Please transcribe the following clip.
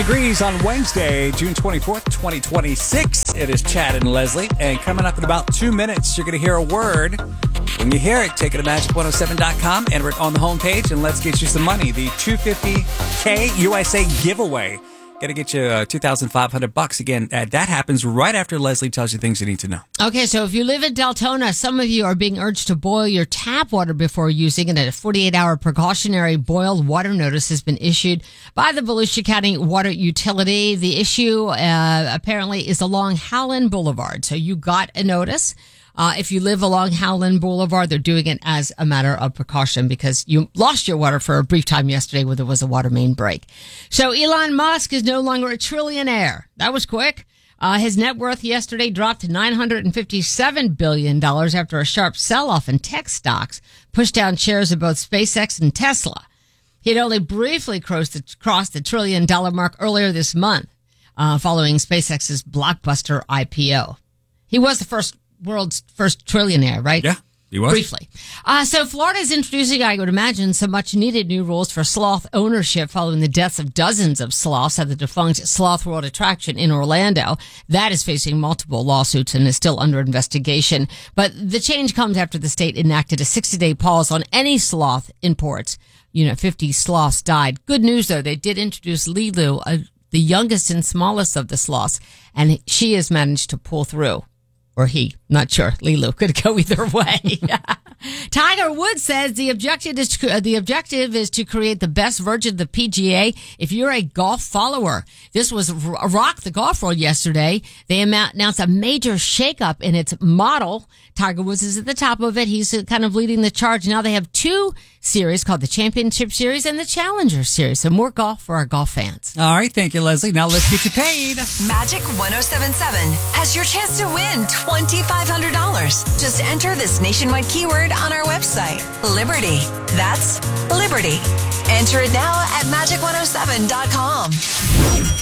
Degrees on Wednesday, June 24th, 2026. It is Chad and Leslie. And coming up in about 2 minutes, you're going to hear a word. When you hear it, take it to magic107.com, enter it on the homepage, and let's get you some money. The $250K USA giveaway. Got to get you $2,500 again. That happens right after Leslie tells you things you need to know. Okay, so if you live in Deltona, some of you are being urged to boil your tap water before using it. A 48-hour precautionary boiled water notice has been issued by the Volusia County Water Utility. The issue apparently is along Howland Boulevard. So you got a notice. If you live along Howland Boulevard, they're doing it as a matter of precaution because you lost your water for a brief time yesterday when there was a water main break. So Elon Musk is no longer a trillionaire. That was quick. His net worth yesterday dropped to $957 billion after a sharp sell-off in tech stocks pushed down shares of both SpaceX and Tesla. He had only briefly crossed the $1 trillion mark earlier this month, following SpaceX's blockbuster IPO. He was the world's first trillionaire, right? Yeah, he was. Briefly. So Florida is introducing, I would imagine, some much needed new rules for sloth ownership following the deaths of dozens of sloths at the defunct Sloth World attraction in Orlando. That is facing multiple lawsuits and is still under investigation. But the change comes after the state enacted a 60-day pause on any sloth imports. 50 sloths died. Good news, though, they did introduce Lilu, the youngest and smallest of the sloths, and she has managed to pull through. Or he, not sure. Lilu could go either way. Tiger Woods says the objective is to create the best version of the PGA if you're a golf follower. This was rocked the golf world yesterday. They announced a major shakeup in its model. Tiger Woods is at the top of it. He's kind of leading the charge. Now they have two series called the Championship Series and the Challenger Series. So more golf for our golf fans. All right. Thank you, Leslie. Now let's get you paid. Magic 107.7 has your chance to win $2,500. Just enter this nationwide keyword on our website, Liberty. That's Liberty. Enter it now at magic107.com.